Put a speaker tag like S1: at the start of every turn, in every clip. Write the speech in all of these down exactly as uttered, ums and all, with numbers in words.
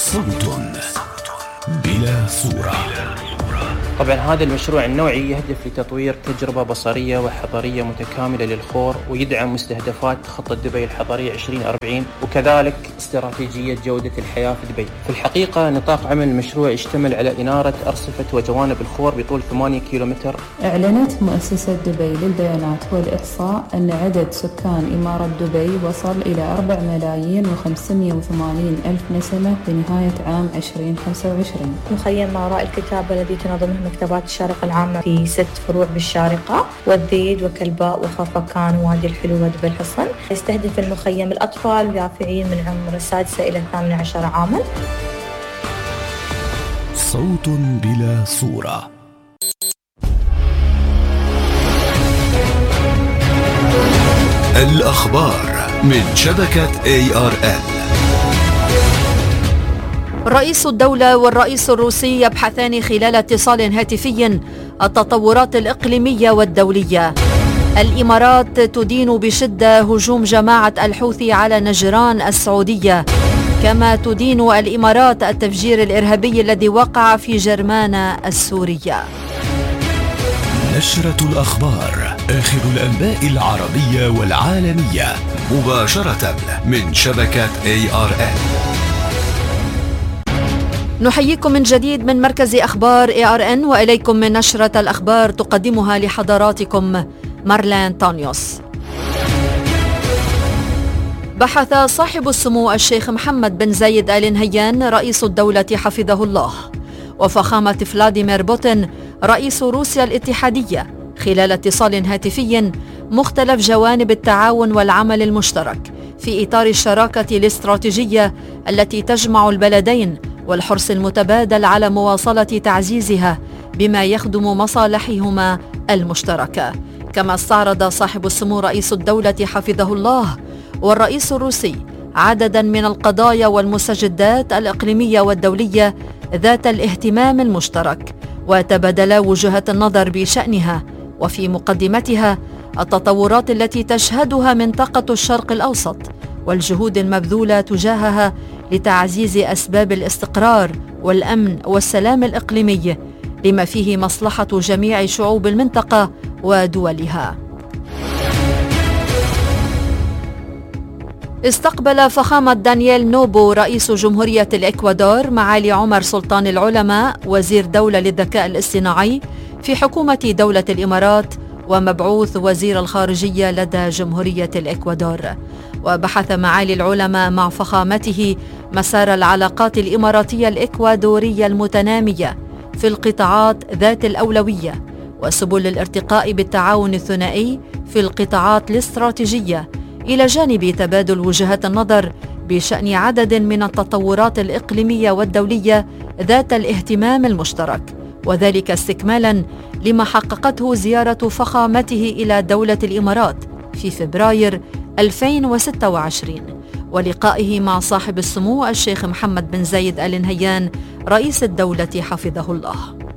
S1: صوت بلا صورة.
S2: طبعا هذا المشروع النوعي يهدف لتطوير تجربة بصرية وحضرية متكاملة للخور، ويدعم مستهدفات خطة دبي الحضرية عشرين أربعين، وكذلك استراتيجية جودة الحياة في دبي. في الحقيقة نطاق عمل المشروع يشتمل على إنارة أرصفة وجوانب الخور بطول ثمانية كيلومتر.
S3: أعلنت مؤسسة دبي للبيانات والإحصاء أن عدد سكان إمارة دبي وصل إلى أربعة ملايين وخمسمائة وثمانين ألف نسمة بنهاية عام عشرين خمسة وعشرين.
S4: مخيم ما وراء الكتابة الذي تنظمه مكتبات الشارقة العامة في ست فروع بالشارقة والذيد وكلباء وخفقان ووادي الحلو ودبي الحصن. يستهدف المخيم الأطفال واليافعين من عمر السادسة إلى الثامنة عشر عاما.
S1: صوت بلا صورة. الأخبار من شبكة إيه آر إل.
S5: رئيس الدولة والرئيس الروسي يبحثان خلال اتصال هاتفي التطورات الإقليمية والدولية. الإمارات تدين بشدة هجوم جماعة الحوثي على نجران السعودية، كما تدين الإمارات التفجير الإرهابي الذي وقع في جرمانة السورية.
S1: نشرة الأخبار، آخر الأنباء العربية والعالمية، مباشرة من شبكة إيه آر إل.
S5: نحييكم من جديد من مركز أخبار إيه آر إن، وإليكم من نشرة الأخبار تقدمها لحضراتكم مارلين تانيوس. بحث صاحب السمو الشيخ محمد بن زايد آل نهيان رئيس الدولة حفظه الله وفخامة فلاديمير بوتين رئيس روسيا الاتحادية خلال اتصال هاتفي مختلف جوانب التعاون والعمل المشترك في إطار الشراكة الاستراتيجية التي تجمع البلدين والحرص المتبادل على مواصلة تعزيزها بما يخدم مصالحهما المشتركة. كما استعرض صاحب السمو رئيس الدولة حفظه الله والرئيس الروسي عددا من القضايا والمستجدات الإقليمية والدولية ذات الاهتمام المشترك، وتبادلا وجهات النظر بشأنها، وفي مقدمتها التطورات التي تشهدها منطقة الشرق الأوسط والجهود المبذولة تجاهها لتعزيز أسباب الاستقرار والأمن والسلام الإقليمي لما فيه مصلحة جميع شعوب المنطقة ودولها. استقبل فخامة دانييل نوبو رئيس جمهورية الإكوادور معالي عمر سلطان العلماء وزير دولة للذكاء الاصطناعي في حكومة دولة الإمارات ومبعوث وزير الخارجية لدى جمهورية الإكوادور. وبحث معالي العلماء مع فخامته مسار العلاقات الإماراتية الإكوادورية المتنامية في القطاعات ذات الأولوية وسبل الارتقاء بالتعاون الثنائي في القطاعات الاستراتيجية، إلى جانب تبادل وجهات النظر بشأن عدد من التطورات الإقليمية والدولية ذات الاهتمام المشترك، وذلك استكمالا لما حققته زيارة فخامته إلى دولة الإمارات في فبراير ألفين وستة وعشرين ولقائه مع صاحب السمو الشيخ محمد بن زايد آل نهيان رئيس الدولة حفظه الله.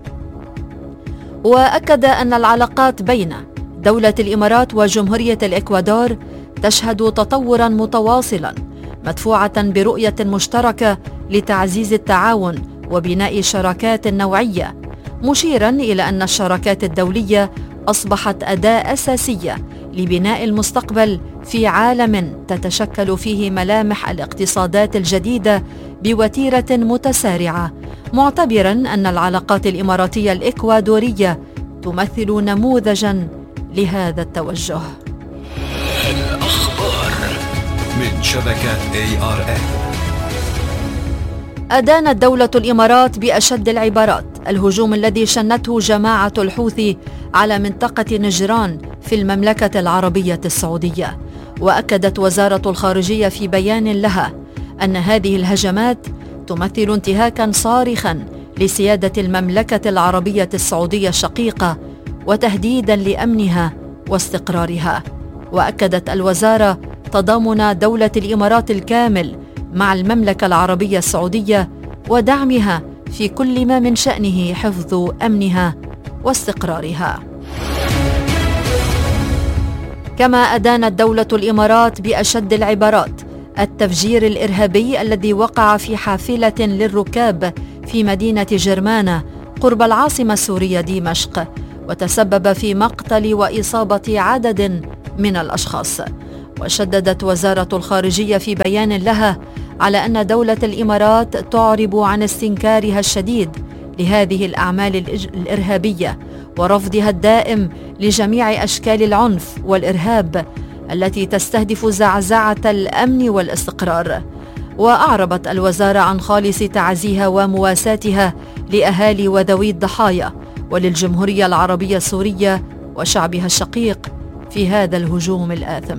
S5: وأكد أن العلاقات بين دولة الإمارات وجمهورية الإكوادور تشهد تطوراً متواصلاً مدفوعة برؤية مشتركة لتعزيز التعاون وبناء شراكات نوعية، مشيراً إلى أن الشراكات الدولية أصبحت أداة أساسية لبناء المستقبل في عالم تتشكل فيه ملامح الاقتصادات الجديدة بوتيرة متسارعة، معتبراً أن العلاقات الإماراتية الإكوادورية تمثل نموذجاً لهذا التوجه.
S1: الأخبار من شبكة إيه آر إل.
S5: أدانت دولة الإمارات بأشد العبارات الهجوم الذي شنته جماعة الحوثي على منطقة نجران في المملكة العربية السعودية. وأكدت وزارة الخارجية في بيان لها أن هذه الهجمات تمثل انتهاكاً صارخاً لسيادة المملكة العربية السعودية الشقيقة وتهديداً لأمنها واستقرارها. وأكدت الوزارة تضامن دولة الإمارات الكامل مع المملكة العربية السعودية ودعمها في كل ما من شأنه حفظ أمنها واستقرارها. كما أدانت دولة الإمارات بأشد العبارات التفجير الإرهابي الذي وقع في حافلة للركاب في مدينة جرمانة قرب العاصمة السورية دمشق، وتسبب في مقتل وإصابة عدد من الأشخاص. وشددت وزارة الخارجية في بيان لها على أن دولة الإمارات تعرب عن استنكارها الشديد لهذه الأعمال الإرهابية ورفضها الدائم لجميع أشكال العنف والإرهاب التي تستهدف زعزعة الأمن والاستقرار. وأعربت الوزارة عن خالص تعزيها ومواساتها لأهالي وذوي الضحايا وللجمهورية العربية السورية وشعبها الشقيق في هذا الهجوم الآثم.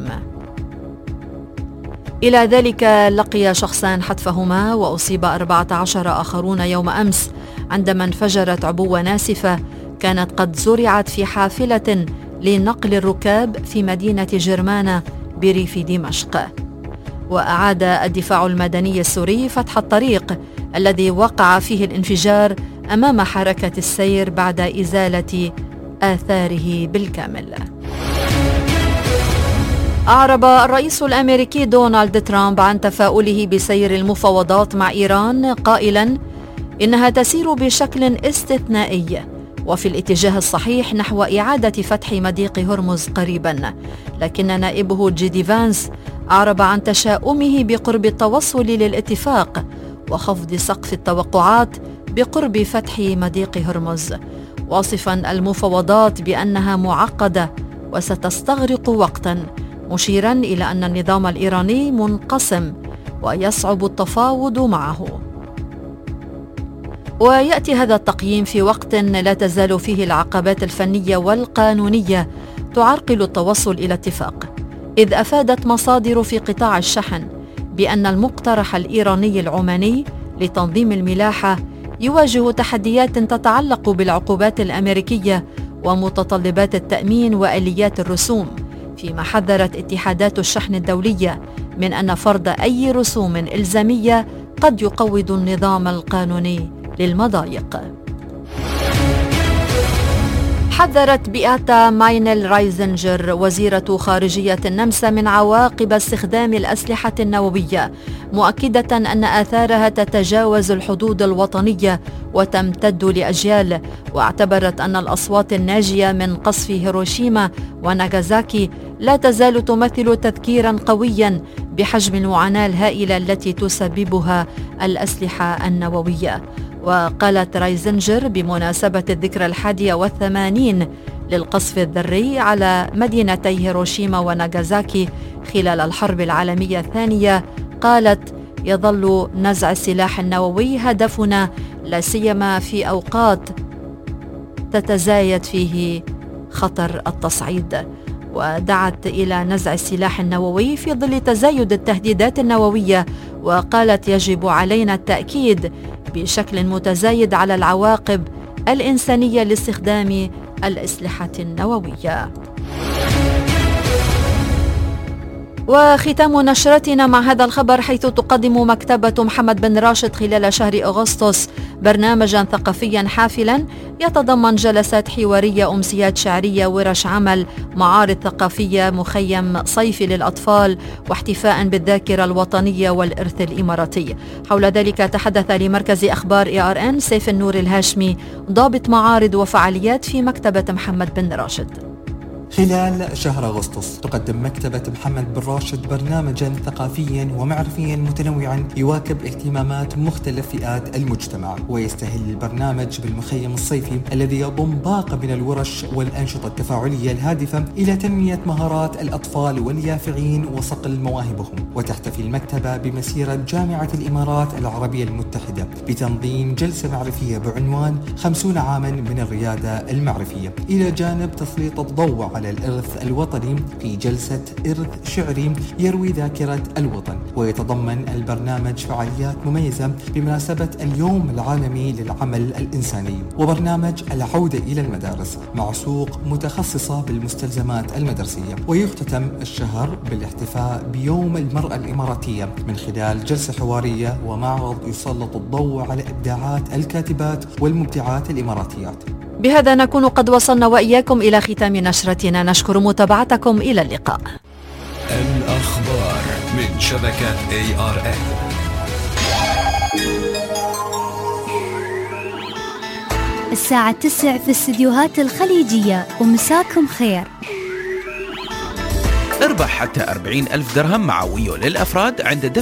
S5: إلى ذلك لقي شخصان حتفهما وأصيب أربعة عشر آخرون يوم أمس عندما انفجرت عبوة ناسفة كانت قد زرعت في حافلة لنقل الركاب في مدينة جرمانة بريف دمشق. وأعاد الدفاع المدني السوري فتح الطريق الذي وقع فيه الانفجار أمام حركة السير بعد إزالة آثاره بالكامل. أعرب الرئيس الأمريكي دونالد ترامب عن تفاؤله بسير المفاوضات مع إيران قائلاً إنها تسير بشكل استثنائي وفي الاتجاه الصحيح نحو إعادة فتح مضيق هرمز قريباً. لكن نائبه جيدي فانس أعرب عن تشاؤمه بقرب التوصل للاتفاق وخفض سقف التوقعات بقرب فتح مضيق هرمز، واصفاً المفاوضات بأنها معقدة وستستغرق وقتاً، مشيراً إلى أن النظام الإيراني منقسم ويصعب التفاوض معه. ويأتي هذا التقييم في وقت لا تزال فيه العقبات الفنية والقانونية تعرقل التوصل إلى اتفاق، إذ أفادت مصادر في قطاع الشحن بأن المقترح الإيراني العماني لتنظيم الملاحة يواجه تحديات تتعلق بالعقوبات الأمريكية ومتطلبات التأمين وآليات الرسوم، فيما حذرت اتحادات الشحن الدولية من أن فرض أي رسوم إلزامية قد يقوض النظام القانوني للمضايق. حذرت بياتا ماينل رايزنجر وزيرة خارجية النمسا من عواقب استخدام الأسلحة النووية، مؤكدة أن آثارها تتجاوز الحدود الوطنية وتمتد لأجيال، واعتبرت أن الأصوات الناجية من قصف هيروشيما وناغازاكي لا تزال تمثل تذكيرا قويا بحجم المعاناة الهائلة التي تسببها الأسلحة النووية. وقالت رايزنجر بمناسبة الذكرى الحادية والثمانين للقصف الذري على مدينتي هيروشيما وناغازاكي خلال الحرب العالمية الثانية، قالت: يظل نزع السلاح النووي هدفنا، لا سيما في أوقات تتزايد فيه خطر التصعيد. ودعت إلى نزع السلاح النووي في ظل تزايد التهديدات النووية، وقالت: يجب علينا التأكيد بشكل متزايد على العواقب الإنسانية لاستخدام الأسلحة النووية. وختام نشرتنا مع هذا الخبر، حيث تقدم مكتبة محمد بن راشد خلال شهر أغسطس برنامجا ثقافيا حافلا يتضمن جلسات حوارية، أمسيات شعرية، ورش عمل، معارض ثقافية، مخيم صيفي للأطفال، واحتفاء بالذاكرة الوطنية والإرث الإماراتي. حول ذلك تحدث لمركز أخبار إي آر إن سيف النور الهاشمي، ضابط معارض وفعاليات في مكتبة محمد بن راشد.
S6: خلال شهر أغسطس تقدم مكتبة محمد بن راشد برنامجا ثقافيا ومعرفيا متنوعا يواكب اهتمامات مختلف فئات المجتمع، ويستهل البرنامج بالمخيم الصيفي الذي يضم باقة من الورش والأنشطة التفاعلية الهادفة إلى تنمية مهارات الأطفال واليافعين وصقل مواهبهم. وتحتفي المكتبة بمسيرة جامعة الإمارات العربية المتحدة بتنظيم جلسة معرفية بعنوان خمسون عاما من الريادة المعرفية، إلى جانب تسليط الضوء على الإرث الوطني في جلسة إرث شعري يروي ذاكرة الوطن. ويتضمن البرنامج فعاليات مميزة بمناسبة اليوم العالمي للعمل الإنساني، وبرنامج العودة إلى المدارس مع سوق متخصصة بالمستلزمات المدرسية. ويختتم الشهر بالاحتفاء بيوم المرأة الإماراتية من خلال جلسة حوارية ومعرض يسلط الضوء على إبداعات الكاتبات والمبدعات الإماراتيات.
S5: بهذا نكون قد وصلنا وإياكم إلى ختام نشرتنا، نشكر متابعتكم، إلى اللقاء.
S1: الأخبار. من شبكة إيه آر إن.
S7: الساعة تسع في الاستديوهات الخليجية، ومساكم خير.
S8: اربح حتى أربعين ألف درهم معوية للأفراد عند دفع